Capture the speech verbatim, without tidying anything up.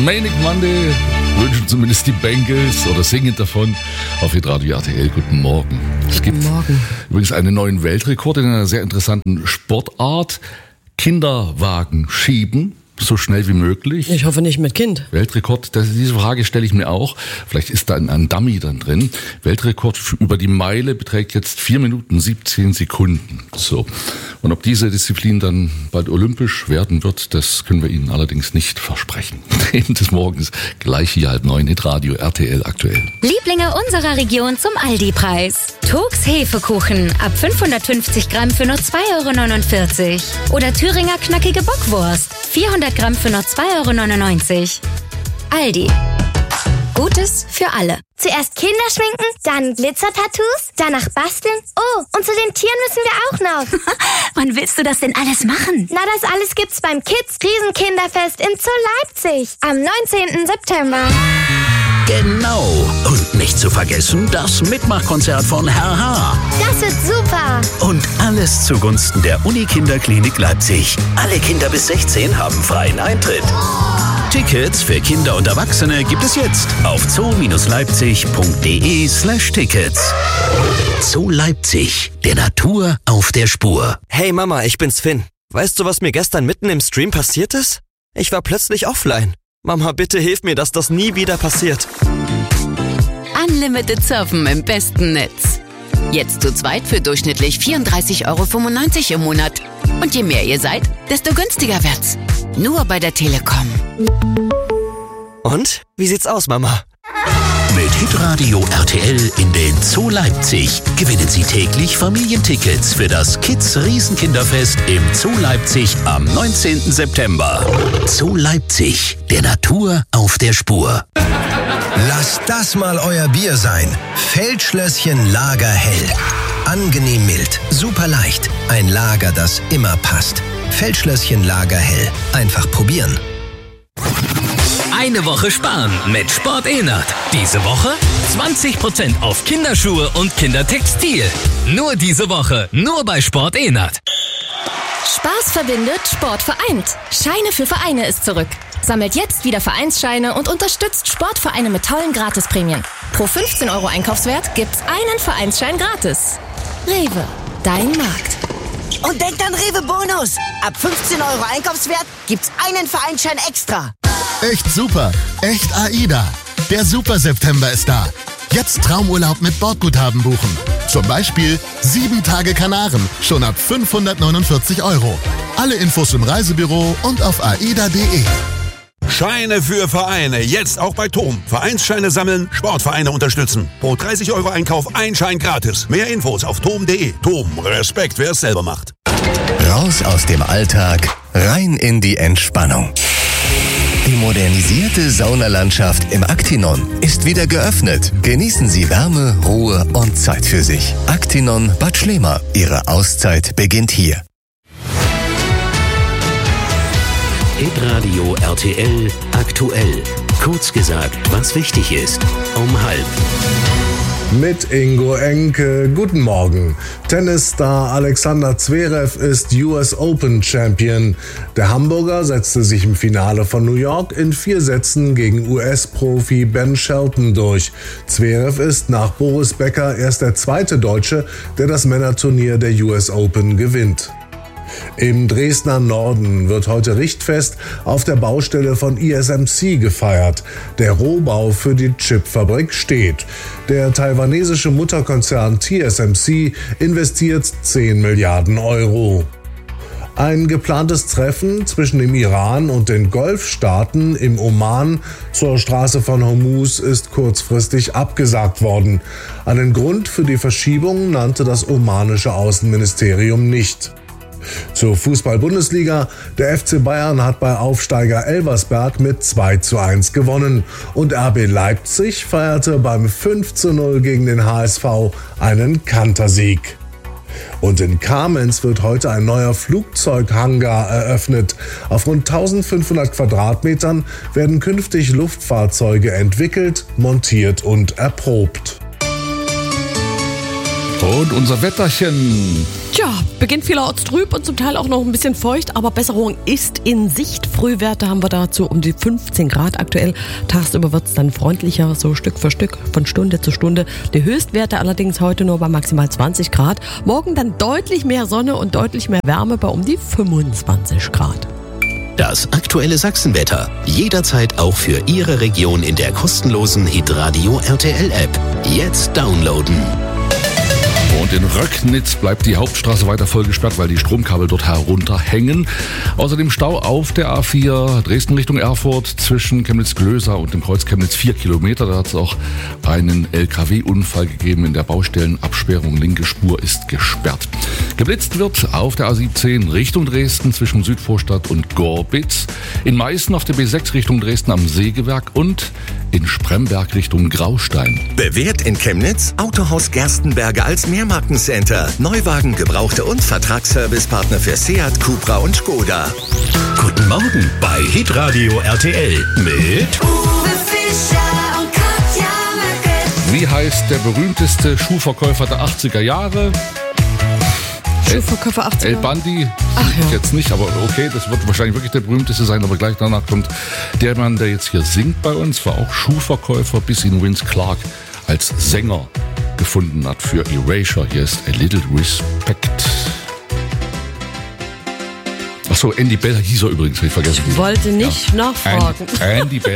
Manic Monday wünschen zumindest die Bengals oder singen davon auf Hitradio R T L. Guten Morgen. Es Guten gibt Morgen. übrigens einen neuen Weltrekord in einer sehr interessanten Sportart. Kinderwagen schieben. So schnell wie möglich. Ich hoffe nicht mit Kind. Weltrekord, das, diese Frage stelle ich mir auch. Vielleicht ist da ein, ein Dummy dann drin. Weltrekord über die Meile beträgt jetzt vier Minuten siebzehn Sekunden. So. Und ob diese Disziplin dann bald olympisch werden wird, das können wir Ihnen allerdings nicht versprechen. Themen des Morgens gleich hier halb neun in Radio R T L aktuell. Lieblinge unserer Region zum Aldi-Preis. Togs Hefekuchen ab fünfhundertfünfzig Gramm für nur zwei Euro neunundvierzig. Oder Thüringer knackige Bockwurst. vierhundert Gramm für nur zwei Euro neunundneunzig. Aldi. Gutes für alle. Zuerst Kinder schminken, dann Glitzer-Tattoos, danach basteln. Oh, und zu den Tieren müssen wir auch noch. Wann willst du das denn alles machen? Na, das alles gibt's beim Kids Riesenkinderfest in Zoo Leipzig am neunzehnten September. Genau. Und nicht zu vergessen, das Mitmachkonzert von Herr H. Das wird super. Und alles zugunsten der Unikinderklinik Leipzig. Alle Kinder bis sechzehn haben freien Eintritt. Tickets für Kinder und Erwachsene gibt es jetzt auf zoo-leipzig.de slash Tickets. Zoo Leipzig, der Natur auf der Spur. Hey Mama, ich bin's Finn. Weißt du, was mir gestern mitten im Stream passiert ist? Ich war plötzlich offline. Mama, bitte hilf mir, dass das nie wieder passiert. Unlimited Surfen im besten Netz. Jetzt zu zweit für durchschnittlich vierunddreißig Euro fünfundneunzig im Monat. Und je mehr ihr seid, desto günstiger wird's. Nur bei der Telekom. Und? Wie sieht's aus, Mama? Mit Hitradio R T L in den Zoo Leipzig gewinnen Sie täglich Familientickets für das Kids Riesenkinderfest im Zoo Leipzig am neunzehnten September. Zoo Leipzig, der Natur auf der Spur. Lasst das mal euer Bier sein. Feldschlösschen Lager Hell. Angenehm mild, super leicht. Ein Lager, das immer passt. Feldschlösschen Lager Hell. Einfach probieren. Eine Woche sparen mit Sport Ehnert. Diese Woche zwanzig Prozent auf Kinderschuhe und Kindertextil. Nur diese Woche, nur bei Sport Ehnert. Spaß verbindet, Sport vereint. Scheine für Vereine ist zurück. Sammelt jetzt wieder Vereinsscheine und unterstützt Sportvereine mit tollen Gratisprämien. Pro fünfzehn Euro Einkaufswert gibt's einen Vereinsschein gratis. Rewe, dein Markt. Und denkt an Rewe Bonus. Ab fünfzehn Euro Einkaufswert gibt's einen Vereinsschein extra. Echt super. Echt AIDA. Der Super September ist da. Jetzt Traumurlaub mit Bordguthaben buchen. Zum Beispiel sieben Tage Kanaren. Schon ab fünfhundertneunundvierzig Euro. Alle Infos im Reisebüro und auf aida punkt de. Scheine für Vereine. Jetzt auch bei Tom. Vereinsscheine sammeln, Sportvereine unterstützen. Pro dreißig Euro Einkauf ein Schein gratis. Mehr Infos auf tom punkt de. Tom, Respekt, wer es selber macht. Raus aus dem Alltag, rein in die Entspannung. Die modernisierte Saunalandschaft im Actinon ist wieder geöffnet. Genießen Sie Wärme, Ruhe und Zeit für sich. Actinon Bad Schlema. Ihre Auszeit beginnt hier. Hitradio R T L aktuell. Kurz gesagt, was wichtig ist. Um halb. Mit Ingo Enke. Guten Morgen. Tennisstar Alexander Zverev ist U S Open Champion. Der Hamburger setzte sich im Finale von New York in vier Sätzen gegen U S-Profi Ben Shelton durch. Zverev ist nach Boris Becker erst der zweite Deutsche, der das Männerturnier der U S Open gewinnt. Im Dresdner Norden wird heute Richtfest auf der Baustelle von I S M C gefeiert. Der Rohbau für die Chipfabrik steht. Der taiwanesische Mutterkonzern T S M C investiert zehn Milliarden Euro. Ein geplantes Treffen zwischen dem Iran und den Golfstaaten im Oman zur Straße von Hormuz ist kurzfristig abgesagt worden. Einen Grund für die Verschiebung nannte das omanische Außenministerium nicht. Zur Fußball-Bundesliga. Der F C Bayern hat bei Aufsteiger Elversberg mit zwei zu eins gewonnen und R B Leipzig feierte beim fünf zu null gegen den H S V einen Kantersieg. Und in Kamenz wird heute ein neuer Flugzeughangar eröffnet. Auf rund eintausendfünfhundert Quadratmetern werden künftig Luftfahrzeuge entwickelt, montiert und erprobt. Und unser Wetterchen. Tja, beginnt vielerorts trüb und zum Teil auch noch ein bisschen feucht, aber Besserung ist in Sicht. Frühwerte haben wir dazu um die fünfzehn Grad aktuell. Tagsüber wird es dann freundlicher, so Stück für Stück, von Stunde zu Stunde. Die Höchstwerte allerdings heute nur bei maximal zwanzig Grad. Morgen dann deutlich mehr Sonne und deutlich mehr Wärme bei um die fünfundzwanzig Grad. Das aktuelle Sachsenwetter. Jederzeit auch für Ihre Region in der kostenlosen Hitradio R T L-App. Jetzt downloaden. Und in Röcknitz bleibt die Hauptstraße weiter vollgesperrt, weil die Stromkabel dort herunterhängen. Außerdem Stau auf der A vier Dresden Richtung Erfurt zwischen Chemnitz-Glösa und dem Kreuz Chemnitz vier Kilometer. Da hat es auch einen L K W-Unfall gegeben in der Baustellenabsperrung. Linke Spur ist gesperrt. Geblitzt wird auf der A siebzehn Richtung Dresden zwischen Südvorstadt und Gorbitz. In Meißen auf der B sechs Richtung Dresden am Sägewerk und in Spremberg Richtung Graustein. Bewährt in Chemnitz Autohaus Gerstenberger als Mehrmarkencenter. Neuwagen, Gebrauchte und Vertragsservicepartner für Seat, Cupra und Skoda. Guten Morgen bei Hitradio R T L mit Uwe Fischer und Katja Möcke. Wie heißt der berühmteste Schuhverkäufer der achtziger Jahre? Schuhverkäufer achtziger. El Bandi, Ach ja. Jetzt nicht, aber okay, das wird wahrscheinlich wirklich der berühmteste sein, aber gleich danach kommt der Mann, der jetzt hier singt bei uns, war auch Schuhverkäufer, bis ihn Vince Clarke als Sänger gefunden hat für Erasure. Hier ist A Little Respect. Achso, Andy Bell hieß er übrigens, habe ich vergessen. Ich wollte nicht ja. nachfragen. And, Andy Bell.